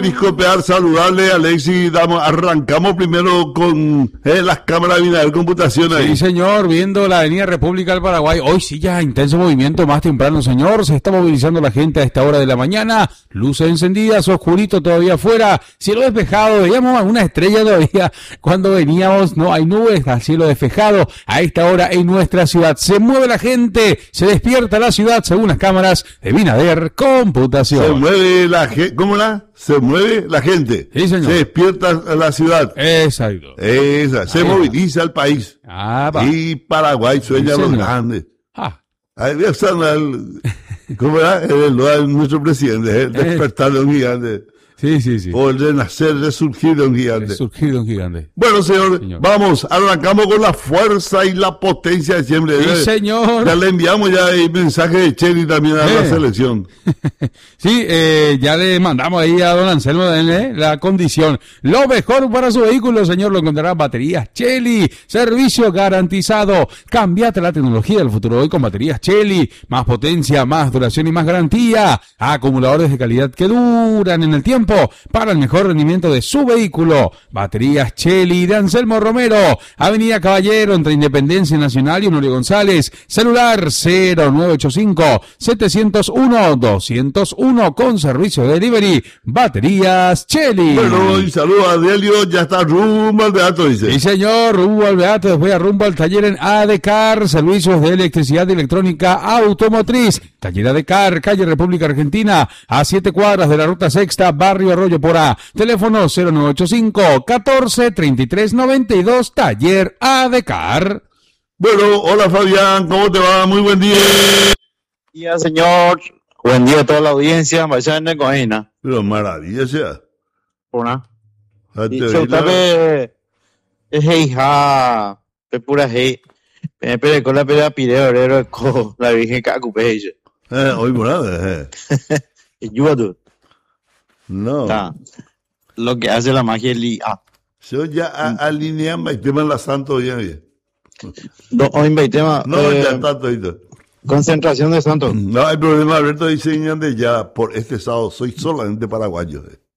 Disculpear, saludarle, Alexis. Arrancamos primero con las cámaras de Binader Computación ahí. Sí, señor, viendo la Avenida República del Paraguay. Hoy sí ya intenso movimiento más temprano, señor. Se está movilizando la gente a esta hora de la mañana. Luces encendidas, oscurito todavía afuera. Cielo despejado. Veíamos alguna estrella todavía cuando veníamos. No hay nubes, está cielo despejado. A esta hora en nuestra ciudad se mueve la gente. Se despierta la ciudad según las cámaras de Binader Computación. Se mueve la gente. ¿Cómo la? Se mueve la gente. Sí, señor. Se despierta la ciudad. Exacto. Se moviliza el país. Va. Y Paraguay sueña Sí, los señor. grandes. Ah. Ahí voy a usar ¿cómo era? Nuestro presidente, el despertar de un gigante. Sí. O el renacer, resurgir de un gigante. Surgido un gigante. Bueno, señor, vamos, arrancamos con la fuerza y la potencia de siempre. Sí, señor. Ya le enviamos ya el mensaje de Cheli también a la selección. Sí, ya le mandamos ahí a don Anselmo la condición. Lo mejor para su vehículo, señor, lo encontrará baterías Cheli. Servicio garantizado. Cambiate la tecnología del futuro hoy con baterías Cheli. Más potencia, más duración y más garantía. Acumuladores de calidad que duran en el tiempo para el mejor rendimiento de su vehículo. Baterías Cheli de Anselmo Romero. Avenida Caballero entre Independencia Nacional y Honorio González. Celular 0985-701-201 con servicio de delivery. Baterías Cheli. Bueno, y saludos a Delio, ya está rumbo al Beato, dice. Sí, señor, rumbo al Beato, después a rumbo al taller en ADECAR, servicios de electricidad y electrónica automotriz. Taller ADECAR, calle República Argentina, a 7 cuadras de la ruta sexta, barrio Arroyo Porá. Teléfono 0985-143392, taller ADECAR. Bueno, hola Fabián, ¿cómo te va? Muy buen día. Buen día, señor. Buen día a toda la audiencia. Vaya en Coina. Pero maravilla sea. Una. Usted es hija, es pura hija. Pero con la pera pireo, con la virgen Cacupe. Hoy morada. Ayuda. No. Lo que hace la magia es Yo ya alineamos el tema en la santo bien. Hoy tema. No, ya está todo. Concentración de santos. No hay problema, Alberto dice de ya por este sábado soy solamente paraguayo.